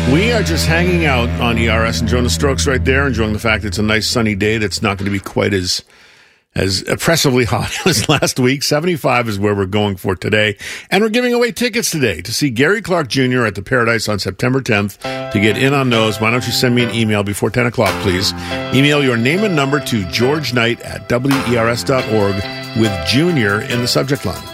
We are just hanging out on ERS, enjoying the Strokes right there, enjoying the fact that it's a nice sunny day that's not going to be quite as oppressively hot as last week. 75 is where we're going for today. And we're giving away tickets today to see Gary Clark Jr. at the Paradise on September 10th. To get in on those, why don't you send me an email before 10 o'clock, please. Email your name and number to georgeknight@wers.org with Junior in the subject line.